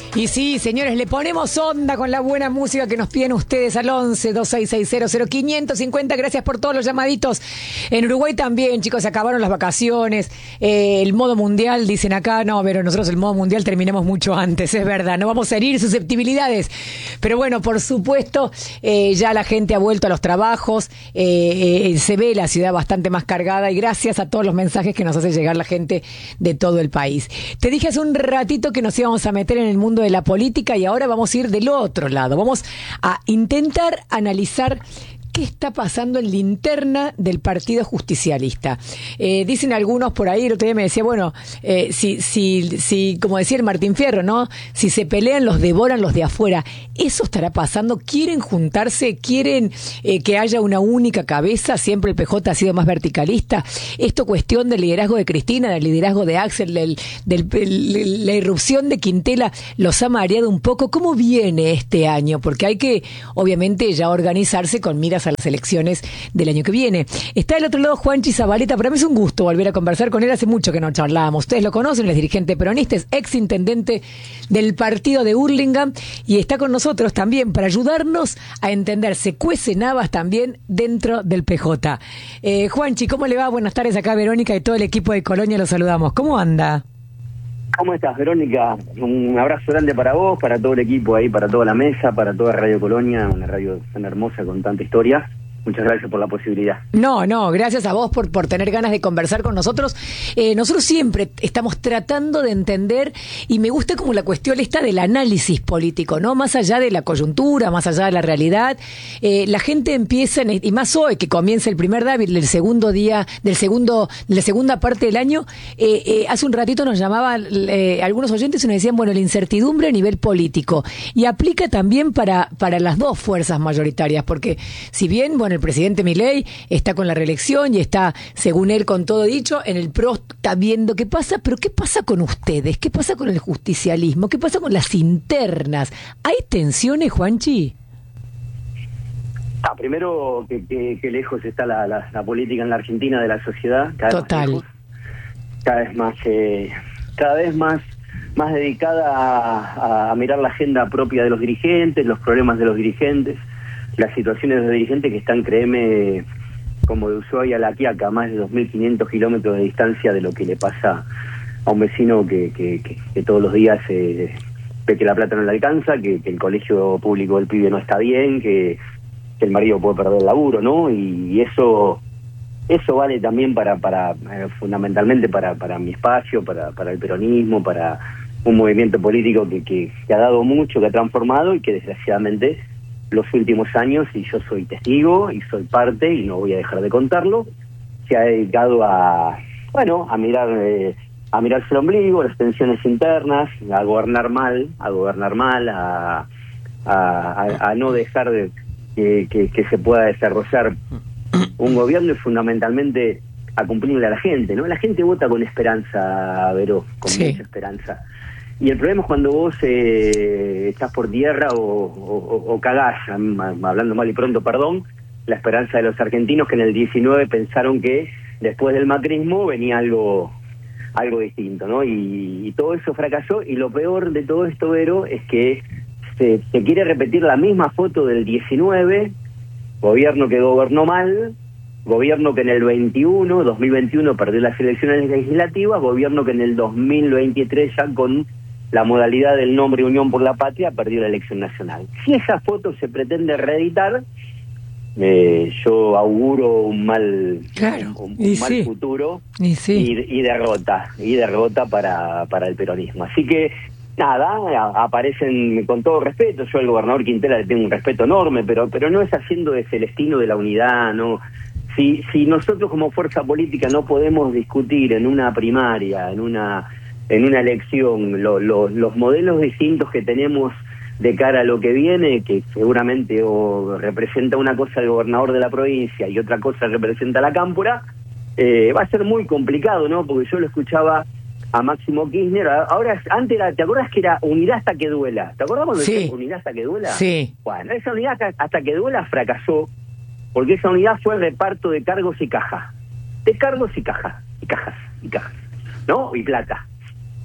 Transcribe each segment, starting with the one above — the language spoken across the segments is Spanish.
Y sí, señores, le ponemos onda con la buena música que nos piden ustedes al 11-2660-0550. Gracias por todos los llamaditos. En Uruguay también, chicos, se acabaron las vacaciones. El modo mundial, dicen acá, no, pero nosotros el modo mundial terminamos mucho antes, es verdad. No vamos a herir susceptibilidades. Pero bueno, por supuesto, ya la gente ha vuelto a los trabajos. Se ve la ciudad bastante más cargada y gracias a todos los mensajes que nos hace llegar la gente de todo el país. Te dije hace un ratito que nos íbamos a meter en el mundo de la política y ahora vamos a ir del otro lado. Vamos a intentar analizar qué está pasando en la interna del Partido Justicialista. Dicen algunos por ahí, el otro día me decía, bueno, si como decía el Martín Fierro, ¿no? Si se pelean, los devoran los de afuera. ¿Eso estará pasando? ¿Quieren juntarse? ¿Quieren que haya una única cabeza? Siempre el PJ ha sido más verticalista. Esto cuestión del liderazgo de Cristina, del liderazgo de Axel, la irrupción de Quintela, los ha mareado un poco. ¿Cómo viene este año? Porque hay que, obviamente, ya organizarse con miras a las elecciones del año que viene. Está del otro lado Juanchi Zabaleta. Para mí es un gusto volver a conversar con él. Hace mucho que no charlábamos. Ustedes lo conocen, él es dirigente peronista, es ex intendente del partido de Hurlingham y está con nosotros también para ayudarnos a entender. Se cuecen habas también dentro del PJ. Juanchi, ¿cómo le va? Buenas tardes, acá Verónica y todo el equipo de Colonia, los saludamos. ¿Cómo anda? ¿Cómo estás, Verónica? Un abrazo grande para vos, para todo el equipo ahí, para toda la mesa, para toda Radio Colonia, una radio tan hermosa con tanta historia. Muchas gracias por la posibilidad. No, gracias a vos por tener ganas de conversar con nosotros. Nosotros siempre estamos tratando de entender, y me gusta como la cuestión esta del análisis político, ¿no? Más allá de la coyuntura, más allá de la realidad, la gente empieza, y más hoy que comienza el primer David, del segundo día, de la segunda parte del año, hace un ratito nos llamaban algunos oyentes y nos decían, bueno, la incertidumbre a nivel político, y aplica también para las dos fuerzas mayoritarias, porque si bien, bueno, el presidente Milei está con la reelección y está, según él, con todo dicho, en el PRO está viendo qué pasa, pero ¿qué pasa con ustedes? ¿Qué pasa con el justicialismo? ¿Qué pasa con las internas? ¿Hay tensiones, Juanchi? Primero, que lejos está la política en la Argentina de la sociedad. Total. Cada vez más dedicada a mirar la agenda propia de los dirigentes, los problemas de los dirigentes, las situaciones de los dirigentes que están, créeme, como de Ushuaia a La Quiaca, a más de 2.500 kilómetros de distancia de lo que le pasa a un vecino que todos los días ve que la plata no le alcanza, que el colegio público del pibe no está bien, que el marido puede perder el laburo, ¿no? Y eso vale también fundamentalmente para mi espacio, para el peronismo, para un movimiento político que ha dado mucho, que ha transformado y que desgraciadamente los últimos años, y yo soy testigo y soy parte y no voy a dejar de contarlo, se ha dedicado a mirarse el ombligo, las tensiones internas, a gobernar mal, a no dejar que se pueda desarrollar un gobierno y fundamentalmente a cumplirle a la gente, ¿no? La gente vota con esperanza, Vero, con mucha esperanza. Y el problema es cuando vos estás por tierra o cagás, hablando mal y pronto, perdón, la esperanza de los argentinos que en el 19 pensaron que después del macrismo venía algo distinto, ¿no? Y todo eso fracasó, y lo peor de todo esto, Vero, es que se quiere repetir la misma foto del 19, gobierno que gobernó mal, gobierno que en el 2021 perdió las elecciones legislativas, gobierno que en el 2023 ya con la modalidad del nombre Unión por la Patria perdió la elección nacional. Si esa foto se pretende reeditar, yo auguro un mal futuro y derrota para el peronismo. Así que nada, aparecen con todo respeto. Yo al gobernador Quintela le tengo un respeto enorme, pero no es haciendo de Celestino de la unidad, no. Si nosotros como fuerza política no podemos discutir en una primaria, en una elección, los modelos distintos que tenemos de cara a lo que viene, que seguramente representa una cosa el gobernador de la provincia y otra cosa representa la cámpora, va a ser muy complicado, ¿no? Porque yo lo escuchaba a Máximo Kirchner, antes ¿te acuerdas que era unidad hasta que duela? ¿Te acuerdas cuando decía unidad hasta que duela? Sí. Bueno, esa unidad hasta que duela fracasó, porque esa unidad fue el reparto de cargos y cajas, ¿no? Y plata.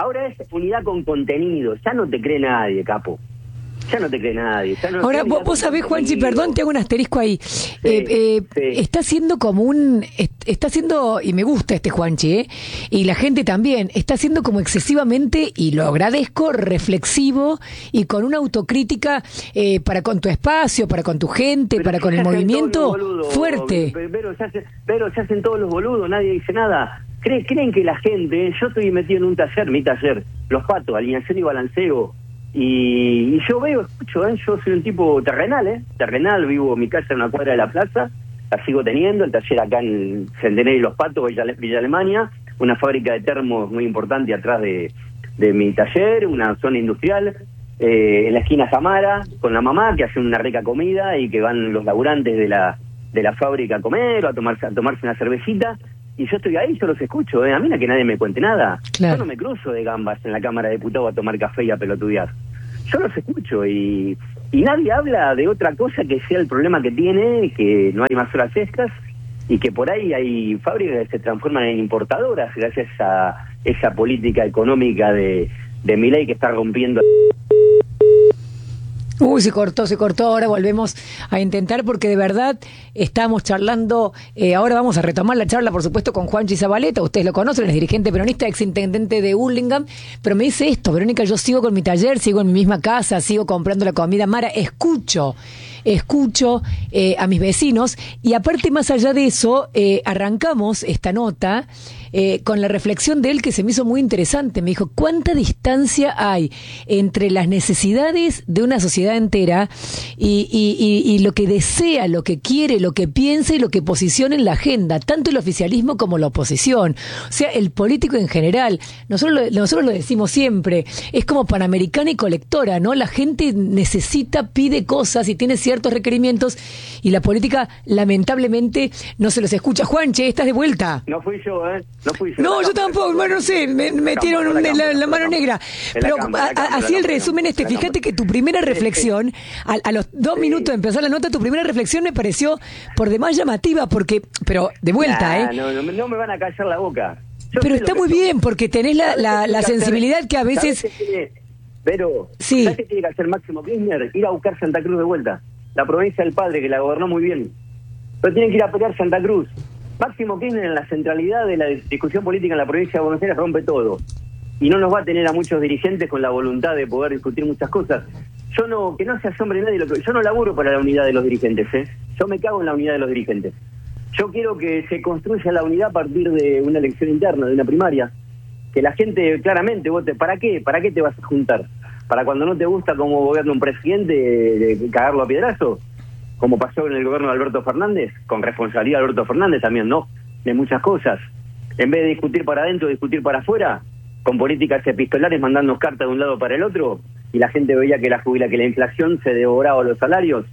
Ahora es unidad con contenido. Ya no te cree nadie, capo. Ya no te cree nadie. Ahora, vos sabés, Juanchi, perdón, te hago un asterisco ahí. Sí. Está haciendo está haciendo, y me gusta este Juanchi, y la gente también, está haciendo como excesivamente, y lo agradezco, reflexivo y con una autocrítica para con tu espacio, para con tu gente, Pero para con el movimiento fuerte. Pero se hacen todos los boludos, nadie dice nada. Creen que la gente, yo estoy metido en un taller, mi taller, Los Patos, alineación y balanceo, y yo veo, escucho, yo soy un tipo terrenal, vivo en mi casa en una cuadra de la plaza, la sigo teniendo, el taller acá en Centenario y Los Patos, Villa Alemania, una fábrica de termos muy importante atrás de mi taller, una zona industrial, en la esquina Samara, con la mamá, que hacen una rica comida y que van los laburantes de la fábrica a comer o a tomarse una cervecita. Y yo estoy ahí, yo los escucho, a mí no que nadie me cuente nada. Claro. Yo no me cruzo de gambas en la Cámara de Diputados a tomar café y a pelotudear. Yo los escucho y nadie habla de otra cosa que sea el problema que tiene, que no hay más horas extras y que por ahí hay fábricas que se transforman en importadoras gracias a esa política económica de Milei que está rompiendo. Uy, se cortó, ahora volvemos a intentar porque de verdad estamos charlando, ahora vamos a retomar la charla, por supuesto, con Juanchi Zabaleta, ustedes lo conocen, es dirigente peronista, exintendente de Hurlingham, pero me dice esto, Verónica, yo sigo con mi taller, sigo en mi misma casa, sigo comprando la comida Mara, escucho a mis vecinos y aparte más allá de eso, arrancamos esta nota con la reflexión de él que se me hizo muy interesante. Me dijo, ¿cuánta distancia hay entre las necesidades de una sociedad entera y lo que desea, lo que quiere, lo que piensa y lo que posiciona en la agenda, tanto el oficialismo como la oposición? O sea, el político en general. Nosotros lo decimos siempre, es como panamericana y colectora, ¿no? La gente necesita, pide cosas y tiene ciertos requerimientos y la política, lamentablemente, no se los escucha. Juanche, ¿estás de vuelta? No fui yo, No, yo tampoco, bueno, no sé, me metieron la mano negra. Pero así el resumen fíjate que tu primera reflexión, a los 2 minutos de empezar la nota, tu primera reflexión me pareció por demás llamativa, pero de vuelta, No me van a callar la boca. Pero está muy bien, porque tenés la sensibilidad que a veces... Pero, sí. ¿sabes qué tiene que hacer Máximo Kirchner? Ir a buscar Santa Cruz de vuelta. La provincia del padre, que la gobernó muy bien. Pero tienen que ir a pelear Santa Cruz. Máximo Kirchner en la centralidad de la discusión política en la provincia de Buenos Aires rompe todo. Y no nos va a tener a muchos dirigentes con la voluntad de poder discutir muchas cosas. Que no se asombre nadie. Yo no laburo para la unidad de los dirigentes, Yo me cago en la unidad de los dirigentes. Yo quiero que se construya la unidad a partir de una elección interna, de una primaria. Que la gente claramente vote. ¿Para qué? ¿Para qué te vas a juntar? ¿Para cuando no te gusta cómo gobierna un presidente, de cagarlo a piedrazo? Como pasó en el gobierno de Alberto Fernández, con responsabilidad de Alberto Fernández también, ¿no? De muchas cosas. En vez de discutir para adentro, discutir para afuera, con políticas epistolares mandando cartas de un lado para el otro, y la gente veía que la inflación se devoraba los salarios.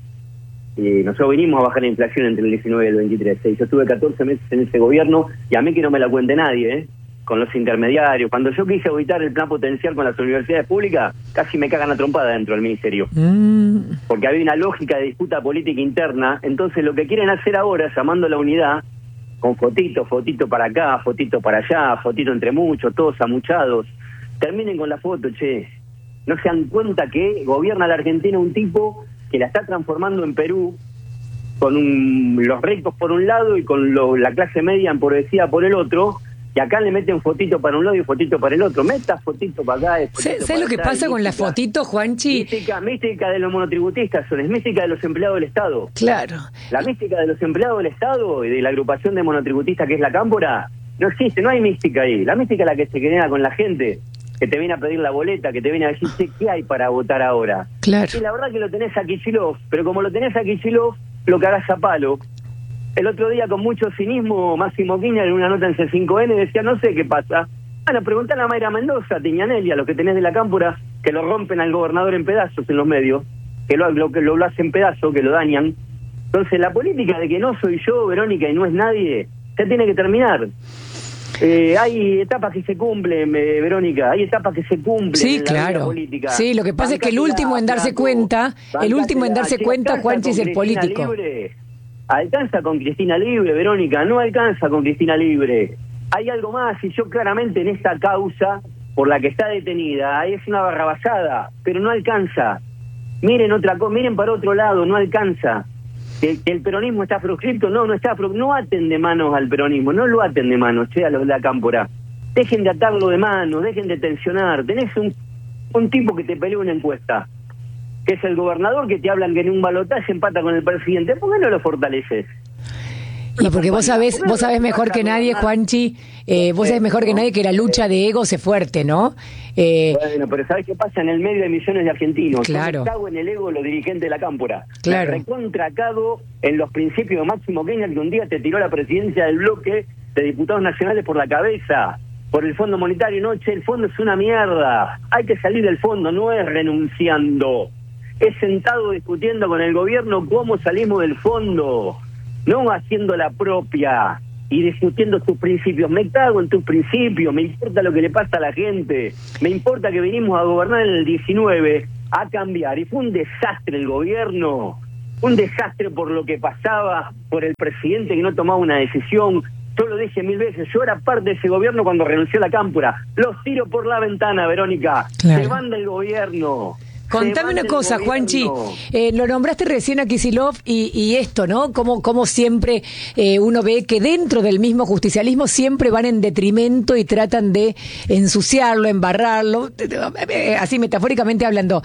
Y nosotros vinimos a bajar la inflación entre el 19 y el 23. Y yo estuve 14 meses en ese gobierno, y a mí que no me la cuente nadie, con los intermediarios. Cuando yo quise auditar el plan potencial con las universidades públicas, casi me cagan a trompada dentro del ministerio. Porque había una lógica de disputa política interna. Entonces lo que quieren hacer ahora, llamando a la unidad, con fotito para acá, fotito para allá, fotito entre muchos, todos amuchados, terminen con la foto, che. No se dan cuenta que gobierna la Argentina un tipo que la está transformando en Perú, con los ricos por un lado y con la clase media empobrecida por el otro. Y acá le meten fotito para un lado y fotito para el otro. Meta fotito para acá. ¿Sabes lo que pasa con la fotito, Juanchi? Mística de los monotributistas, es mística de los empleados del Estado. Claro. La mística de los empleados del Estado y de la agrupación de monotributistas que es la Cámpora, no existe, no hay mística ahí. La mística es la que se genera con la gente, que te viene a pedir la boleta, que te viene a decir, ¿qué hay para votar ahora? Claro. Y la verdad que lo tenés a Kicillof, pero como lo tenés a Kicillof, lo cagás a palo. El otro día, con mucho cinismo, Máximo Kirchner en una nota en C5N decía, no sé qué pasa. Bueno, preguntale a Mayra Mendoza, a Tiñanelli, a los que tenés de la Cámpora, que lo rompen al gobernador en pedazos en los medios, que lo hacen pedazos, que lo dañan. Entonces, la política de que no soy yo, Verónica, y no es nadie, ya tiene que terminar. Hay etapas que se cumplen, Verónica, hay etapas que se cumplen. Sí, en la claro. vida política. Sí, lo que pasa es que el último en darse cuenta, Juanchi, es el político. Libre, alcanza con Cristina Libre, Verónica, no alcanza con Cristina Libre. Hay algo más, y yo claramente en esta causa, por la que está detenida es una barrabasada, pero no alcanza. Miren miren para otro lado, no alcanza. Que el peronismo está proscripto, no está no aten de manos al peronismo, no lo aten de manos, a los de la cámpora. Dejen de atarlo de manos, dejen de tensionar. Tenés un tipo que te pelea una encuesta, que es el gobernador, que te hablan que en un balotaje empata con el presidente. ¿Por qué no lo fortaleces? Y porque vos sabés mejor que nadie, Juanchi, vos sabés mejor que nadie que la lucha de egos es fuerte, ¿no? Bueno, pero ¿sabés qué pasa? En el medio de millones de argentinos. Claro. Yo me cago en el ego de los dirigentes de la cámpora. Claro. Me recontracago en los principios de Máximo Kirchner, que un día te tiró la presidencia del bloque de diputados nacionales por la cabeza, por el Fondo Monetario. No, el fondo es una mierda. Hay que salir del fondo, no es renunciando. Es sentado discutiendo con el gobierno cómo salimos del fondo. No haciendo la propia y discutiendo tus principios. Me cago en tus principios, me importa lo que le pasa a la gente, me importa que vinimos a gobernar en el 19 a cambiar, y fue un desastre el gobierno, un desastre por lo que pasaba, por el presidente que no tomaba una decisión. Yo lo dije 1000 veces, yo era parte de ese gobierno cuando renunció a la cámpora. Los tiro por la ventana, Verónica. Claro. Se van del gobierno. Contame una cosa, Juanchi, lo nombraste recién a Kicillof y esto, ¿no? Como siempre uno ve que dentro del mismo justicialismo siempre van en detrimento y tratan de ensuciarlo, embarrarlo, así metafóricamente hablando.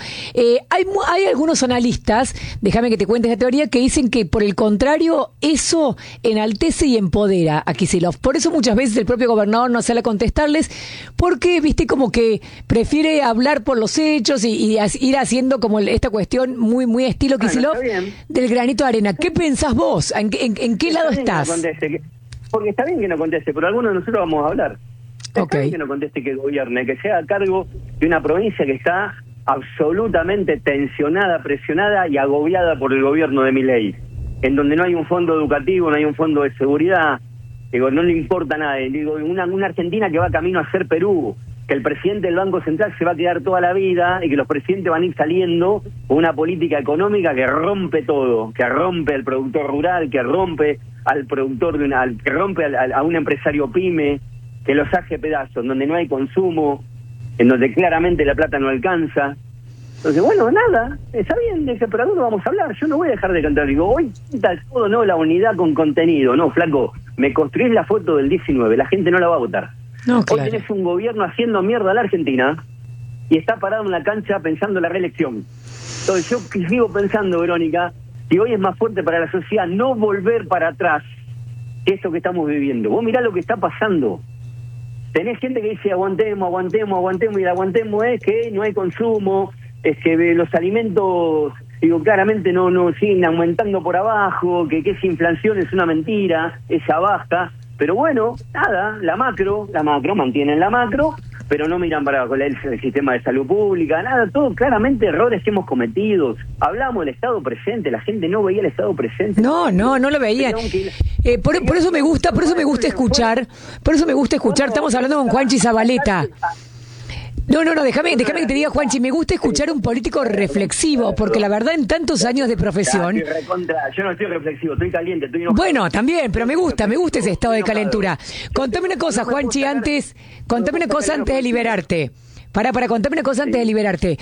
Hay algunos analistas, déjame que te cuente esta teoría, que dicen que por el contrario eso enaltece y empodera a Kicillof. Por eso muchas veces el propio gobernador no sale a contestarles, porque, viste, como que prefiere hablar por los hechos y ir haciendo como esta cuestión muy estilo Kicillof, del granito de arena. ¿Qué pensás vos? ¿En qué lado estás? Porque está bien que no conteste, pero algunos de nosotros vamos a hablar. Está bien que no conteste, que gobierne, que sea a cargo de una provincia que está absolutamente tensionada, presionada y agobiada por el gobierno de Milei, en donde no hay un fondo educativo, no hay un fondo de seguridad, digo, no le importa nada. Digo, una Argentina que va camino a ser Perú, que el presidente del Banco Central se va a quedar toda la vida y que los presidentes van a ir saliendo con una política económica que rompe todo, que rompe al productor rural, que rompe al productor que rompe a un empresario pyme, que los hace pedazos, donde no hay consumo, en donde claramente la plata no alcanza. Entonces, bueno, nada, está bien, pero a dónde vamos a hablar. Yo no voy a dejar de cantar. Digo, hoy tal todo, no, la unidad con contenido. No, flaco, me construís la foto del 19, la gente no la va a votar. No, claro. Hoy tenés un gobierno haciendo mierda a la Argentina y está parado en la cancha pensando en la reelección. Entonces yo sigo pensando, Verónica, que hoy es más fuerte para la sociedad no volver para atrás que esto que estamos viviendo. Vos mirá lo que está pasando. Tenés gente que dice aguantemos, y el aguantemos es que no hay consumo, es que los alimentos, digo, claramente no siguen aumentando por abajo, que esa inflación es una mentira, esa baja. Pero bueno, nada, la macro, mantienen la macro, pero no miran para abajo el sistema de salud pública, nada, todo claramente errores que hemos cometido. Hablamos del Estado presente, la gente no veía el Estado presente. No lo veían. Por eso me gusta escuchar, estamos hablando con Juanchi Zabaleta. No, déjame que te diga, Juanchi, me gusta escuchar un político reflexivo, porque la verdad en tantos años de profesión... Yo no estoy reflexivo, estoy caliente, estoy enojado. Bueno, también, pero me gusta ese estado de calentura. Contame una cosa, Juanchi, antes de liberarte. Contame una cosa antes de liberarte.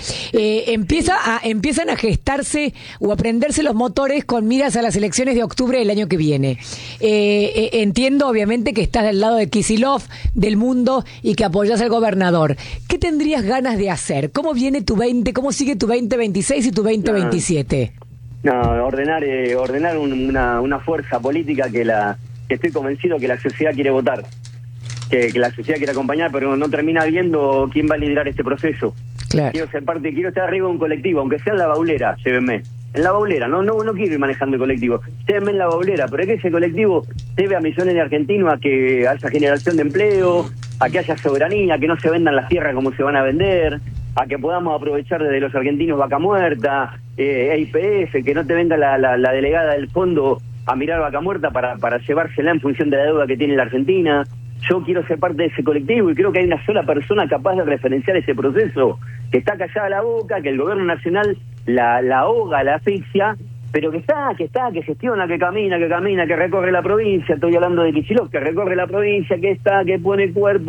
Empiezan a gestarse o a prenderse los motores con miras a las elecciones de octubre del año que viene. Entiendo, obviamente, que estás del lado de Kicillof, del mundo, y que apoyas al gobernador. ¿Qué tendrías ganas de hacer? ¿Cómo viene cómo sigue tu 2026 y tu 2027? Ordenar una fuerza política que estoy convencido que la sociedad quiere votar. Que la sociedad quiere acompañar, pero no termina viendo quién va a liderar este proceso. Claro. Quiero estar arriba de un colectivo, aunque sea en la baulera, llévenme. En la baulera, no quiero ir manejando el colectivo, llévenme en la baulera, pero es que ese colectivo lleve a millones de argentinos a que haya generación de empleo, a que haya soberanía, a que no se vendan las tierras como se van a vender, a que podamos aprovechar desde los argentinos vaca muerta, IPF, que no te venga la delegada del fondo a mirar vaca muerta para llevársela en función de la deuda que tiene la Argentina. Yo quiero ser parte de ese colectivo y creo que hay una sola persona capaz de referenciar ese proceso, que está callada la boca, que el gobierno nacional la ahoga, la asfixia, pero que gestiona, que camina, que recorre la provincia. Estoy hablando de Kicillof, que recorre la provincia, que pone cuerpo,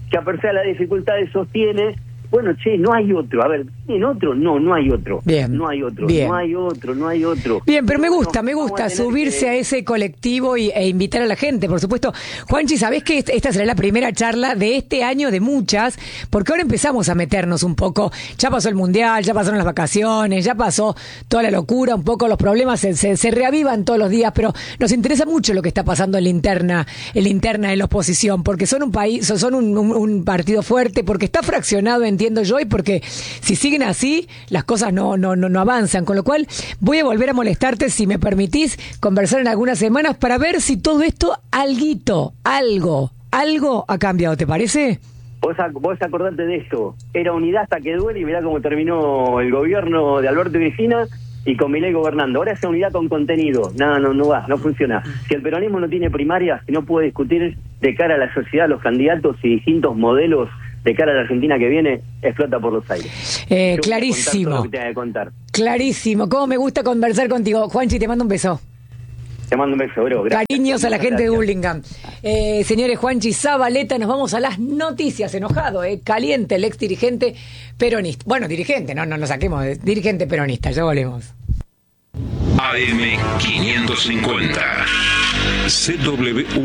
que a pesar de las dificultades sostiene, bueno, che, no hay otro. A ver, ¿tienen otro? No hay otro. Bien. No hay otro, Bien. no hay otro. Bien, pero me Bueno, gusta subirse a ese colectivo e invitar a la gente, por supuesto. Juanchi, ¿sabés que esta será la primera charla de este año de muchas? Porque ahora empezamos a meternos un poco. Ya pasó el Mundial, ya pasaron las vacaciones, ya pasó toda la locura, un poco los problemas se reavivan todos los días, pero nos interesa mucho lo que está pasando en la interna de la oposición, porque son un país, son un partido fuerte, porque está fraccionado, entiendo yo, y porque si siguen así, las cosas no avanzan, con lo cual voy a volver a molestarte, si me permitís, conversar en algunas semanas para ver si todo esto, algo ha cambiado, ¿te parece? Vos acordate de esto, era unidad hasta que duele y mirá cómo terminó el gobierno de Alberto y Cristina y con Milei gobernando. Ahora es unidad con contenido, no funciona. Si el peronismo no tiene primarias, si no puede discutir de cara a la sociedad, los candidatos y distintos modelos de cara a la Argentina que viene, explota por los aires. Clarísimo. Todo lo que tenga que contar. Clarísimo. Cómo me gusta conversar contigo. Juanchi, te mando un beso. Te mando un beso, bro. Gracias. Cariños a la gente Gracias. de Burlingame. Señores, Juanchi Zabaleta, nos vamos a las noticias. Enojado, caliente el ex dirigente peronista. Bueno, dirigente, no nos saquemos. Dirigente peronista, ya volvemos. AM 550 CW